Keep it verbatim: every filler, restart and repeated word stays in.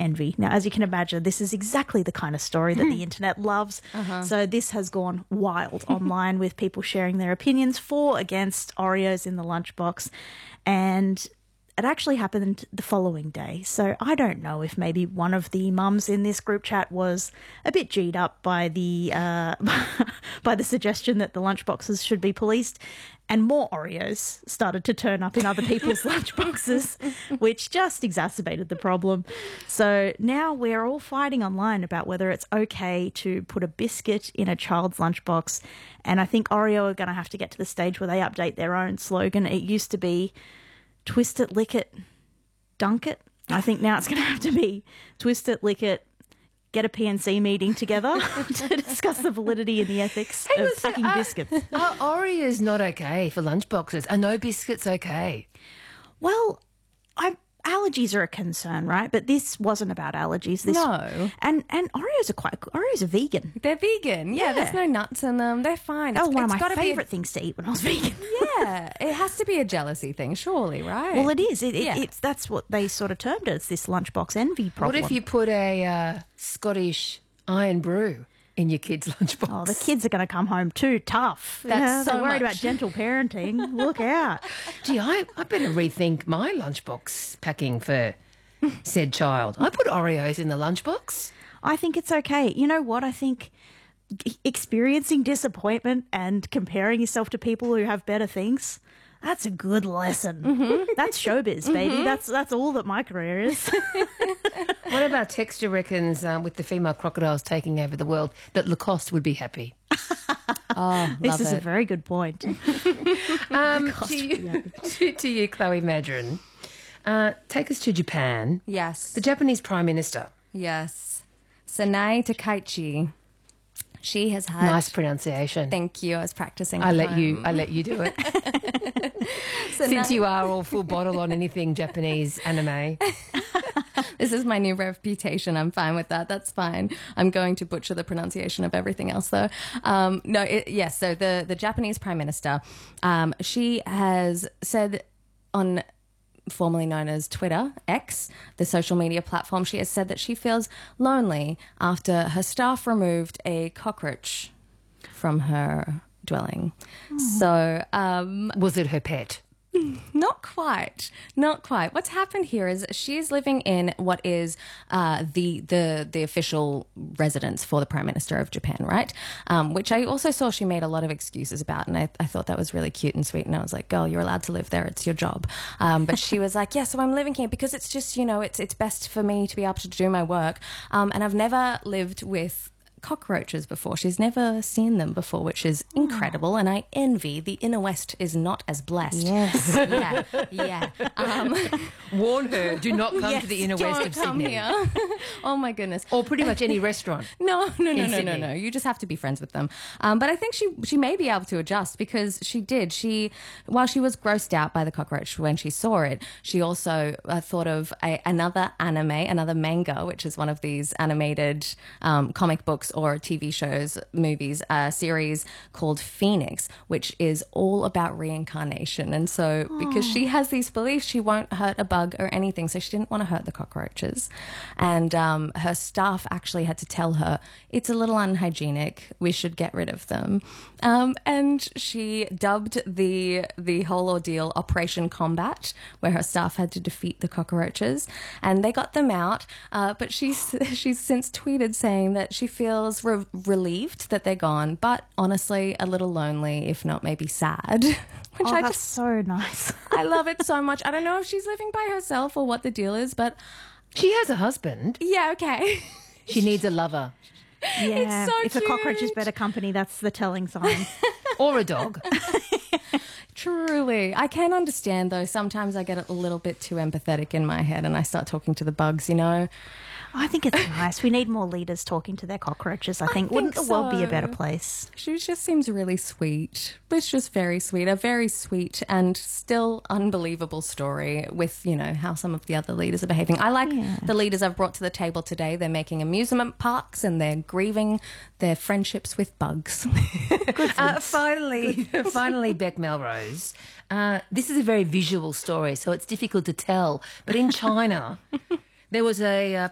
envy. Now, as you can imagine, this is exactly the kind of story that the internet loves. Uh-huh. So this has gone wild online with people sharing their opinions for, against Oreos in the lunchbox. And it actually happened the following day. So I don't know if maybe one of the mums in this group chat was a bit G'd up by the uh, by the suggestion that the lunchboxes should be policed, and more Oreos started to turn up in other people's lunchboxes, which just exacerbated the problem. So now we're all fighting online about whether it's okay to put a biscuit in a child's lunchbox. And I think Oreo are going to have to get to the stage where they update their own slogan. It used to be twist it, lick it, dunk it. I think now it's going to have to be twist it, lick it, get a P N C meeting together to discuss the validity and the ethics Hey, of listen, packing uh, biscuits. Are Oreos not okay for lunchboxes? Are no biscuits okay? Well, I allergies are a concern, right? But this wasn't about allergies. This, No. and and Oreos are quite Oreos are vegan. They're vegan. Yeah, Yeah. there's no nuts in them. They're fine. That was one of It's my gotta be a- favourite things to eat when I was vegan. Yeah, it has to be a jealousy thing, surely, right? Well, it is. It, it, Yeah. It's that's what they sort of termed it. It's this lunchbox envy problem. What if you put a uh, Scottish iron brew in your kid's lunchbox? Oh, the kids are going to come home too tough. That's Yeah, so they're worried much. about gentle parenting. Look out. Gee, I, I better rethink my lunchbox packing for said child. I put Oreos in the lunchbox. I think it's okay. You know what? I think g- experiencing disappointment and comparing yourself to people who have better things, that's a good lesson. Mm-hmm. That's showbiz, baby. That's that's all that my career is. What about Texture reckons um, with the female crocodiles taking over the world that Lacoste would be happy? oh, This love is a it. very good point. Um, to, you, to, to you, Chloe Madron, uh, take us to Japan. Yes. The Japanese Prime Minister. Yes. Sanae Takaichi. She has had... Nice pronunciation. Thank you. I was practicing. I at let home. you. I let you do it. Since you are all full bottle on anything Japanese anime. This is my new reputation. I'm fine with that. That's fine. I'm going to butcher the pronunciation of everything else, though. Um, no, it, yes. So the the Japanese Prime Minister, um, she has said on, formerly known as Twitter, X, the social media platform, she has said that she feels lonely after her staff removed a cockroach from her dwelling. So, um, Was it her pet? not quite, not quite. What's happened here is she's living in what is uh, the the the official residence for the Prime Minister of Japan, right? Um, which I also saw she made a lot of excuses about, and I, I thought that was really cute and sweet. And I was like, "Girl, you're allowed to live there; it's your job." Um, but she was like, "Yeah, so I'm living here because it's just you know it's it's best for me to be able to do my work, um, and I've never lived with." cockroaches before. She's never seen them before, which is incredible, and I envy the inner west is not as blessed. Yes. Yeah, yeah. Um, Warn her, do not come Yes, to the inner west don't of come Sydney. here. Oh my goodness. Or pretty much any restaurant. No, no, no, In no, no, Sydney. no. You just have to be friends with them. Um, but I think she she may be able to adjust because she did. She, while she was grossed out by the cockroach when she saw it, she also uh, thought of a, another anime, another manga, which is one of these animated um, comic books or T V shows, movies, a series called Phoenix, which is all about reincarnation. And so because she has these beliefs, she won't hurt a bug or anything. So she didn't want to hurt the cockroaches. And um, her staff actually had to tell her, it's a little unhygienic. We should get rid of them. Um, and she dubbed the the whole ordeal Operation Combat, where her staff had to defeat the cockroaches. And they got them out. Uh, but she's, she's since tweeted saying that she feels re- relieved that they're gone, but honestly, a little lonely, if not maybe sad. Which Oh, I that's just, so nice. I love it so much. I don't know if she's living by herself or what the deal is, but She has a husband. yeah, okay. She needs a lover. Yeah. so if a cockroach is cute. better company, that's the telling sign. Or a dog. Truly. I can understand, though. Sometimes I get a little bit too empathetic in my head and I start talking to the bugs, you know? I think it's nice. We need more leaders talking to their cockroaches. I think. Wouldn't think the world be a so. better place? She just seems really sweet. It's just very sweet. A very sweet and still unbelievable story with, you know, how some of the other leaders are behaving. I like the leaders I've brought to the table today. They're making amusement parks and they're grieving their friendships with bugs. Uh, finally, finally, Beck Melrose. Uh, this is a very visual story, so it's difficult to tell. But in China, there was a uh,